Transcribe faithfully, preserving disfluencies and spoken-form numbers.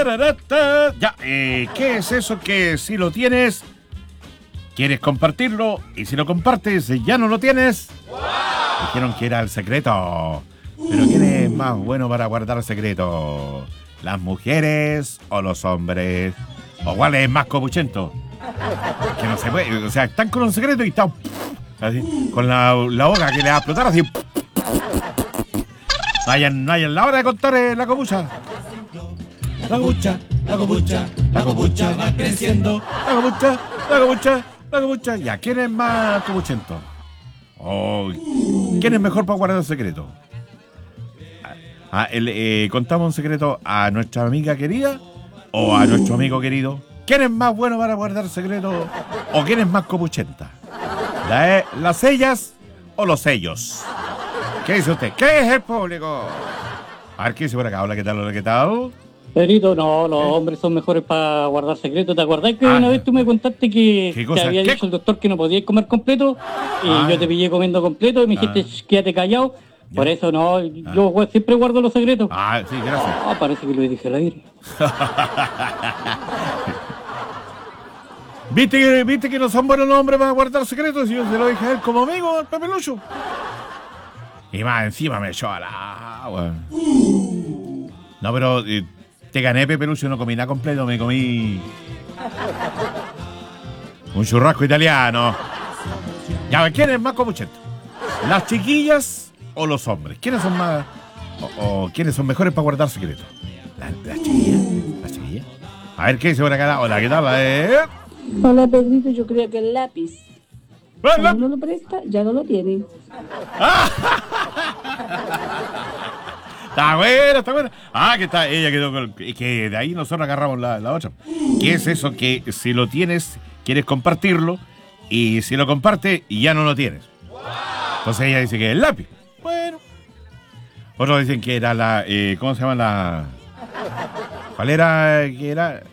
Tararata. Ya, eh, ¿qué es eso que si lo tienes, quieres compartirlo? Y si lo compartes, ya no lo tienes. Dijeron que era el secreto. Pero ¿quién es más bueno para guardar secreto? ¿Las mujeres o los hombres? ¿O cuál es más copuchento? Que no se puede, o sea, están con un secreto y están así, con la, la boca que le va a explotar así. No hayan, no hayan la hora de contar eh, la copucha. La copucha, la copucha, la copucha va creciendo. La copucha, la copucha, la copucha. Ya, ¿quién es más copuchento? Oh, ¿quién es mejor para guardar el secreto? Ah, el, eh, ¿Contamos un secreto a nuestra amiga querida o a nuestro amigo querido? ¿Quién es más bueno para guardar secretos? ¿O quién es más copuchenta? ¿La, eh, ¿Las ellas o los ellos? ¿Qué dice usted? ¿Qué es el público? A ver, ¿qué dice por acá? Hola, ¿qué tal? Hola, ¿qué tal? Perito, no, los ¿Eh? hombres son mejores para guardar secretos. ¿Te acordás que ah, una vez tú me contaste que te había ¿Qué? dicho el doctor que no podías comer completo? Y ah, yo te pillé comiendo completo y me dijiste, ah, quédate callado. ¿Ya? Por eso no, yo ah. siempre guardo los secretos. Ah, sí, gracias. Ah, parece que lo dije al aire. ¿Viste que, ¿Viste que no son buenos los hombres para guardar secretos? Y yo se lo dije a él como amigo, al Pepe Lucho. Y más encima me echó a la agua. No, pero eh, te gané, Pepe Lucho, no comí nada completo, me comí un churrasco italiano. Ya, ¿quién es más copuchento? ¿Las chiquillas o los hombres? ¿Quiénes son más o, o quiénes son mejores para guardar secretos? ¿Las la chiquillas? ¿Las chiquillas? A ver, ¿qué dice por acá? Hola, ¿qué tal? Eh? Hola, Pedrito, yo creo que el lápiz. Cuando uno lo presta, ya no lo tiene. Está buena, está buena. Ah, que está, ella quedó con... Que de ahí nosotros agarramos la, la otra. ¿Qué es eso que si lo tienes, quieres compartirlo? Y si lo compartes, ya no lo tienes. Entonces ella dice que es el lápiz. Bueno. Otros dicen que era la... Eh, ¿Cómo se llama la...? ¿Cuál era? ¿Qué era?